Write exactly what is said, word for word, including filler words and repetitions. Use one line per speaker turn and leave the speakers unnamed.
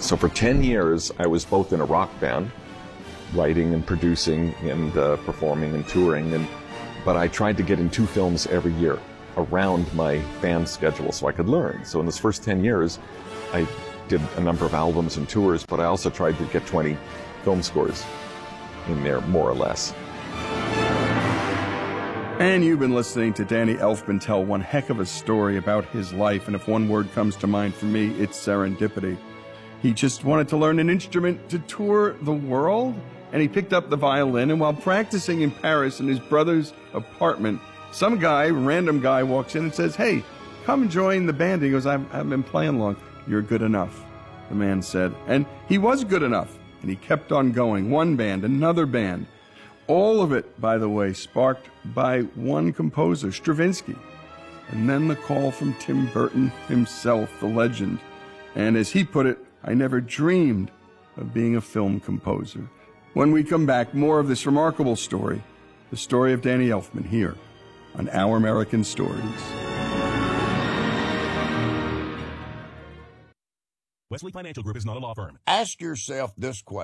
So for ten years, I was both in a rock band, writing and producing and uh, performing and touring, and but I tried to get in two films every year around my band schedule so I could learn. So in those first ten years, I did a number of albums and tours, but I also tried to get twenty film scores in there, more or less.
And you've been listening to Danny Elfman tell one heck of a story about his life, and if one word comes to mind for me, it's serendipity. He just wanted to learn an instrument to tour the world, and he picked up the violin, and while practicing in Paris in his brother's apartment, some guy, random guy, walks in and says, "Hey, come join the band." He goes, I haven't been playing long. "You're good enough," the man said. And he was good enough, and he kept on going. One band, another band. All of it, by the way, sparked by one composer, Stravinsky. And then the call from Tim Burton himself, the legend. And as he put it, I never dreamed of being a film composer. When we come back, more of this remarkable story, the story of Danny Elfman, here on Our American Stories.
Wesley Financial Group is not a law firm.
Ask yourself this question.